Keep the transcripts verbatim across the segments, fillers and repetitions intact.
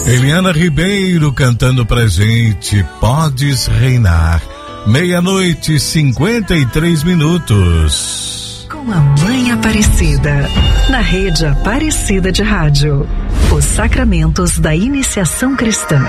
Eliana Ribeiro cantando pra gente, Podes Reinar. Meia-noite e cinquenta e três minutos. Com a Mãe Aparecida, na Rede Aparecida de Rádio. Os Sacramentos da Iniciação Cristã.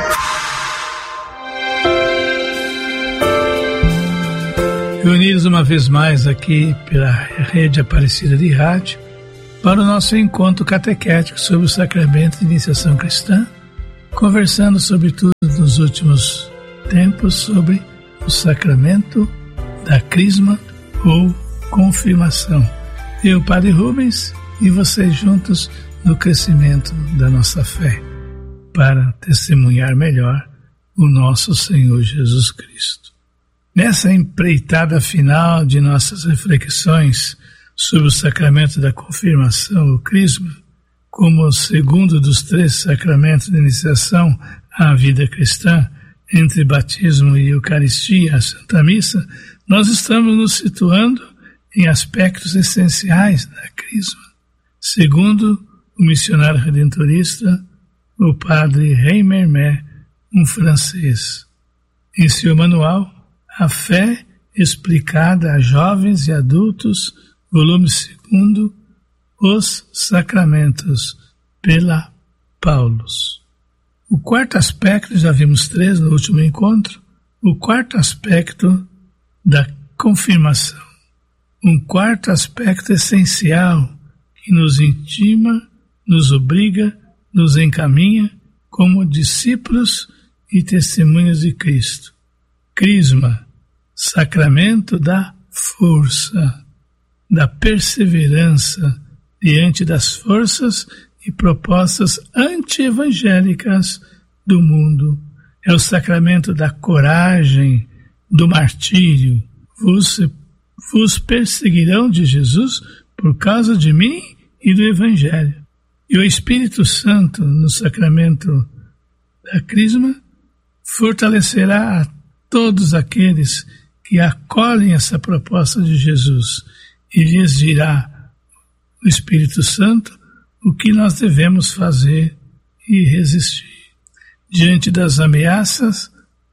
Reunidos uma vez mais aqui pela Rede Aparecida de Rádio para o nosso encontro catequético sobre o Sacramento de Iniciação Cristã, conversando sobre tudo nos últimos tempos sobre o sacramento da Crisma ou confirmação. Eu, Padre Rubens, e vocês juntos no crescimento da nossa fé, para testemunhar melhor o nosso Senhor Jesus Cristo. Nessa empreitada final de nossas reflexões sobre o sacramento da confirmação, o Crisma, como o segundo dos três sacramentos de iniciação à vida cristã, entre batismo e Eucaristia, a Santa Missa, nós estamos nos situando em aspectos essenciais da Crisma, segundo o missionário redentorista, o padre Reimermet, um francês. Em seu manual, A Fé Explicada a Jovens e Adultos, volume segundo, Os Sacramentos, pela Paulus. O quarto aspecto, já vimos três no último encontro, o quarto aspecto da confirmação. Um quarto aspecto essencial que nos intima, nos obriga, nos encaminha como discípulos e testemunhas de Cristo. Crisma, sacramento da força, da perseverança diante das forças e propostas anti-evangélicas do mundo. É o sacramento da coragem, do martírio. Vos, vos perseguirão de Jesus por causa de mim e do Evangelho. E o Espírito Santo, no sacramento da Crisma, fortalecerá a todos aqueles que acolhem essa proposta de Jesus e lhes dirá o Espírito Santo o que nós devemos fazer e resistir diante das ameaças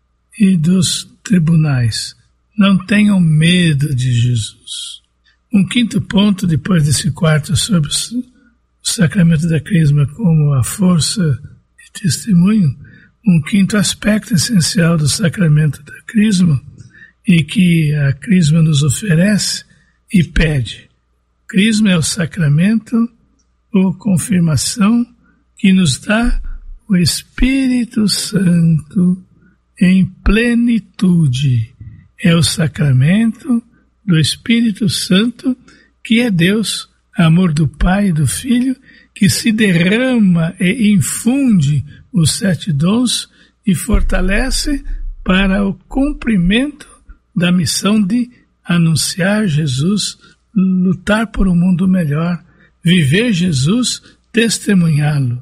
e dos tribunais. Não tenham medo de Jesus. Um quinto ponto, depois desse quarto, sobre o sacramento da Crisma como a força de testemunho, um quinto aspecto essencial do sacramento da Crisma e que a Crisma nos oferece e pede. Crisma é o sacramento ou confirmação que nos dá o Espírito Santo em plenitude. É o sacramento do Espírito Santo que é Deus, amor do Pai e do Filho, que se derrama e infunde os sete dons e fortalece para o cumprimento da missão de anunciar Jesus, lutar por um mundo melhor, viver Jesus, testemunhá-lo.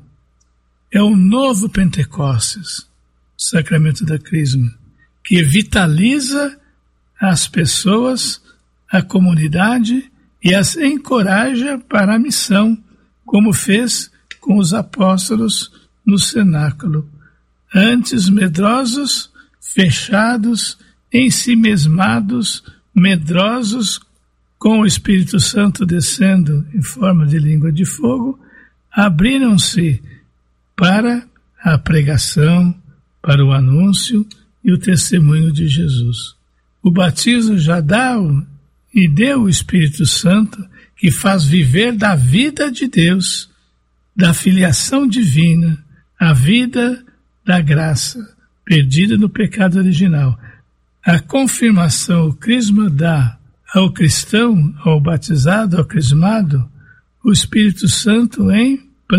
É o novo Pentecostes, o sacramento da Crisma, que vitaliza as pessoas, a comunidade e as encoraja para a missão, como fez com os apóstolos no cenáculo. Antes medrosos, fechados, ensimesmados, medrosos, com o Espírito Santo descendo em forma de língua de fogo, abriram-se para a pregação, para o anúncio e o testemunho de Jesus. O batismo já dá e deu o Espírito Santo, que faz viver da vida de Deus, da filiação divina, a vida da graça, perdida no pecado original. A confirmação, o Crisma dá ao cristão, ao batizado, ao crismado, o Espírito Santo em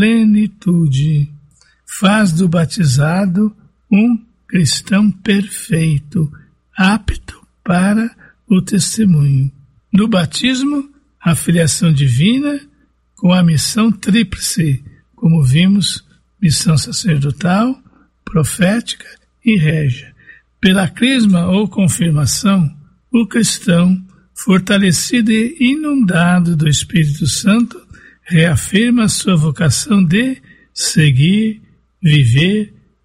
plenitude. Faz do batizado um cristão perfeito, apto para o testemunho. No batismo, a filiação divina com a missão tríplice, como vimos, missão sacerdotal, profética e régia. Pela crisma ou confirmação, o cristão, fortalecido e inundado do Espírito Santo, reafirma sua vocação de seguir, viver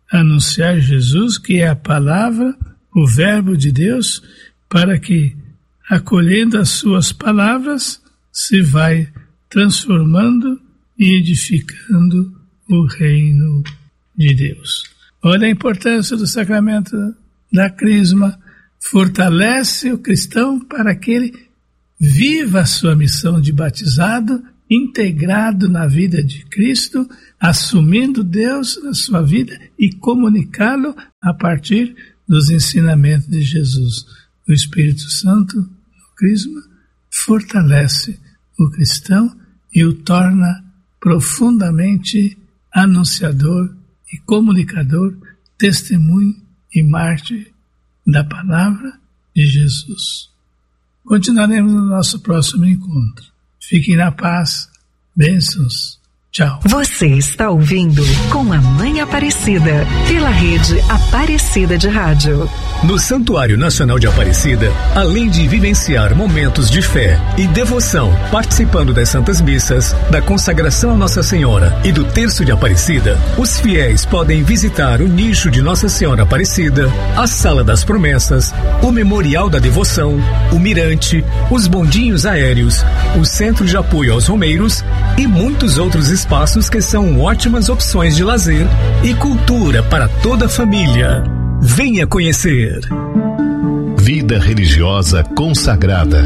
anunciar Jesus, que é a palavra, o verbo de Deus, para que, acolhendo as suas palavras, se vai transformando e edificando o reino de Deus. Olha a importância do sacramento da crisma, fortalece o cristão para que ele viva a sua missão de batizado, integrado na vida de Cristo, assumindo Deus na sua vida e comunicá-lo a partir dos ensinamentos de Jesus. O Espírito Santo, no crisma, fortalece o cristão e o torna profundamente anunciador e comunicador, testemunho e mártir da palavra de Jesus. Continuaremos no nosso próximo encontro. Fiquem na paz. Bênçãos. Tchau. Você está ouvindo Com a Mãe Aparecida, pela rede Aparecida de Rádio. No Santuário Nacional de Aparecida, além de vivenciar momentos de fé e devoção, participando das Santas Missas, da consagração a Nossa Senhora e do Terço de Aparecida, os fiéis podem visitar o nicho de Nossa Senhora Aparecida, a Sala das Promessas, o Memorial da Devoção, o Mirante, os bondinhos aéreos, o Centro de Apoio aos Romeiros e muitos outros espaços que são ótimas opções de lazer e cultura para toda a família. Venha conhecer. Vida religiosa consagrada.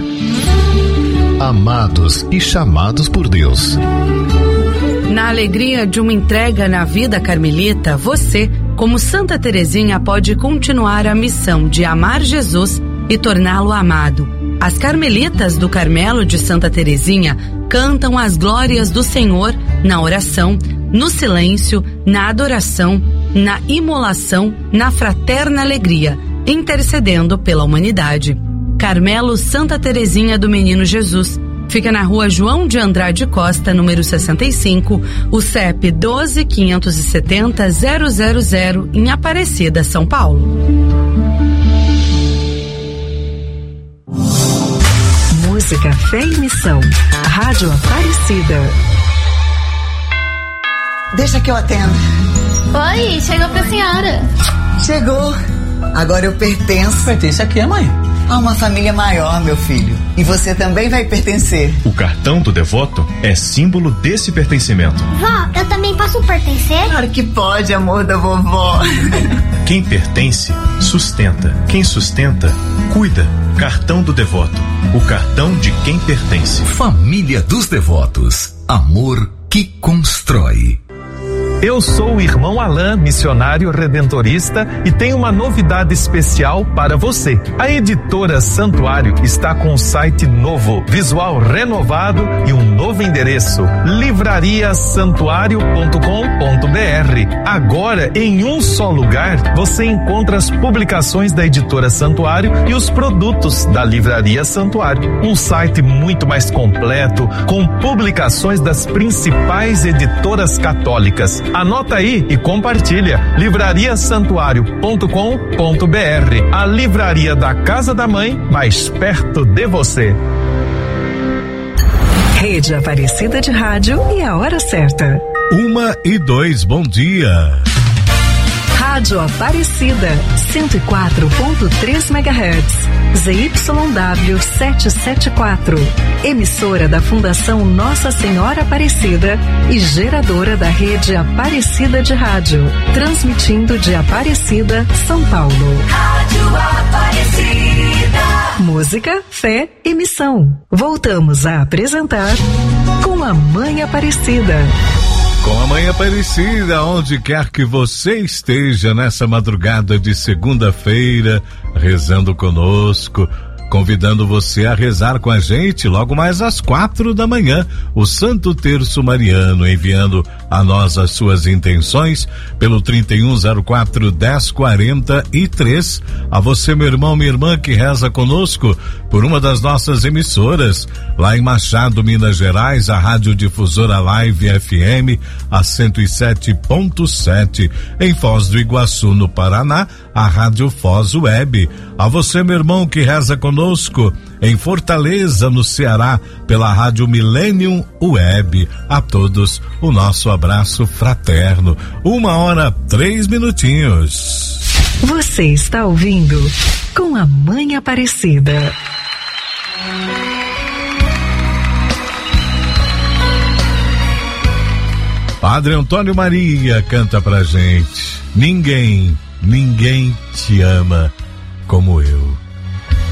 Amados e chamados por Deus. Na alegria de uma entrega na vida carmelita, você, como Santa Teresinha, pode continuar a missão de amar Jesus e torná-lo amado. As Carmelitas do Carmelo de Santa Teresinha cantam as glórias do Senhor na oração, no silêncio, na adoração, na imolação, na fraterna alegria, intercedendo pela humanidade. Carmelo Santa Teresinha do Menino Jesus. Fica na rua João de Andrade Costa, número sessenta e cinco, o C E P doze, quinhentos e setenta, zero zero zero, em Aparecida, São Paulo. Música, fé e missão. Rádio Aparecida. Deixa que eu atendo. Oi, chegou pra senhora. Chegou. Agora eu pertenço. Pertence a quê, mãe? A uma família maior, meu filho. E você também vai pertencer. O cartão do devoto é símbolo desse pertencimento. Vó, eu também posso pertencer? Claro que pode, amor da vovó. Quem pertence, sustenta. Quem sustenta, cuida. Cartão do devoto. O cartão de quem pertence. Família dos Devotos. Amor que constrói. Eu sou o irmão Alain, missionário redentorista, e tenho uma novidade especial para você. A editora Santuário está com um site novo, visual renovado e um novo endereço: livraria santuário ponto com ponto br. Agora, em um só lugar, você encontra as publicações da editora Santuário e os produtos da Livraria Santuário. Um site muito mais completo, com publicações das principais editoras católicas. Anota aí e compartilha. livraria santuário ponto com ponto br. A livraria da Casa da Mãe, mais perto de você. Rede Aparecida de Rádio e a hora certa. Uma e dois, bom dia. Rádio Aparecida, cento e quatro ponto três megahertz, Z Y W setecentos e setenta e quatro, emissora da Fundação Nossa Senhora Aparecida e geradora da rede Aparecida de Rádio, transmitindo de Aparecida, São Paulo. Rádio Aparecida. Música, fé e missão. Voltamos a apresentar Com a Mãe Aparecida. Com a Mãe Aparecida, onde quer que você esteja nessa madrugada de segunda-feira, rezando conosco, convidando você a rezar com a gente logo mais às quatro da manhã, o Santo Terço Mariano, enviando a nós as suas intenções pelo trinta e um zero quatro, dez quarenta e três. A você, meu irmão, minha irmã, que reza conosco por uma das nossas emissoras, lá em Machado, Minas Gerais, a Rádio Difusora Live F M, a cento e sete ponto sete, em Foz do Iguaçu, no Paraná, a Rádio Foz Web. A você, meu irmão, que reza conosco conosco em Fortaleza, no Ceará, pela Rádio Millennium Web. A todos o nosso abraço fraterno. Uma hora, três minutinhos. Você está ouvindo Com a Mãe Aparecida. Padre Antônio Maria canta pra gente: ninguém, ninguém te ama como eu.